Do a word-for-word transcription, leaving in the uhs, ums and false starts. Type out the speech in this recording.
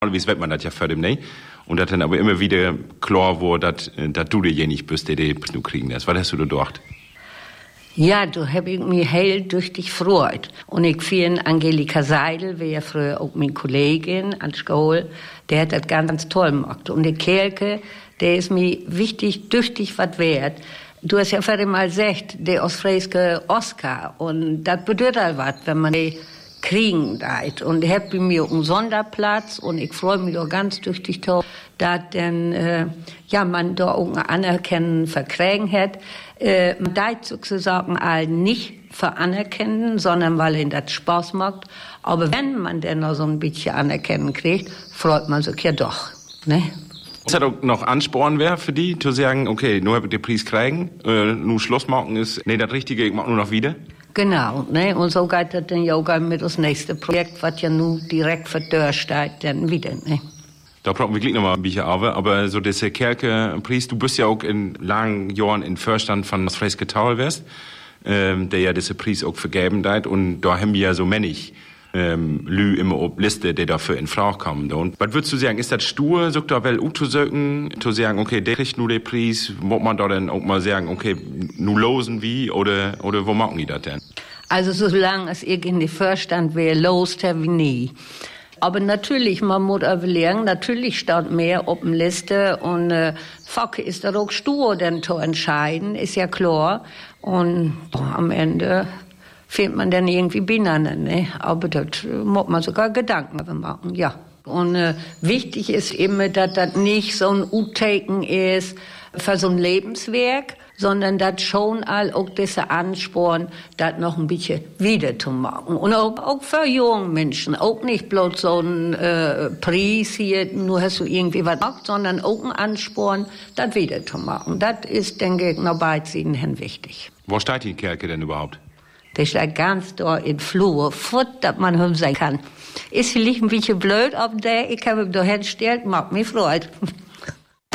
Wie wird man das ja für dem nicht? Und das dann aber immer wieder klar wurde, dass, dass du derjenige bist, der den Preis kriegen lässt. Was hast du da gedacht? Ja, da habe ich mich heel durch dich gefreut. Und ich finde, Angelika Seidel, wie ja früher auch meine Kollegin an Schule, der hat das ganz, ganz toll gemacht. Und die Kerke, der ist mir wichtig, tüchtig was wert. Du hast ja vorhin mal gesagt, der ostfriesische Oscar. Und das bedeutet halt was, wenn man die kriegen deit. Und ich habe bei mir einen Sonderplatz und ich freue mich auch ganz tüchtig drauf, dass denn, äh, ja, man da auch eine Anerkennung verkriegen hat. Äh, man deit sozusagen all nicht für anerkennen, sondern weil ihnen das Spaß macht. Aber wenn man denn noch so ein bisschen Anerkennen kriegt, freut man sich ja doch, ne? Was hat auch noch Ansporn wäre für die, zu sagen, okay, nur habe ich den Preis kriegen, äh, nun Schluss machen ist, nee, das Richtige, ich mach nur noch wieder? Genau, ne? Und so geht das dann ja auch mit das nächste Projekt, was ja nun direkt für Tür steht, dann wieder, ne? Da brauchen wir gleich noch mal ein bisschen aber, aber so diese Kerke-Preis, du bist ja auch in langen Jahren in Vorstand von das Freiske Taul wärst, ähm, der ja diese Preis auch vergeben hat, und da haben wir ja so männlich ähm, Lü immer auf Liste, der dafür in Frage kommen. Und was würdest du sagen, ist das stur, sagt da wel zu söken, zu sagen, okay, der kriegt nur den Preis, muss man da dann auch mal sagen, okay, nu losen wie, oder, oder wo machen die das denn? Also solange es irgendwie Vorstand wäre, lost er wie nie. Aber natürlich, man muss aber lernen, natürlich steht mehr auf der Liste und äh, fuck, ist da auch stur, denn zu entscheiden, ist ja klar. Und boah, am Ende fehlt man dann irgendwie beieinander, ne? Aber das muss man sogar Gedanken machen, ja. Und äh, wichtig ist immer, dass das nicht so ein Utaken ist für so ein Lebenswerk, sondern das schon all auch diese Ansporn, das noch ein bisschen wieder zu machen. Und auch, auch für junge Menschen, auch nicht bloß so ein äh, Preis hier, nur hast du irgendwie was gemacht, sondern auch ein Ansporn, das wieder zu machen. Das ist, denke ich, noch beiden Händen wichtig. Wo steht die Kerke denn überhaupt? Der steht ganz da in Flur, fort, dass man hum sein kann. Ist vielleicht ein bisschen blöd, aber der, ich habe mich da hingestellt, macht mich Freude.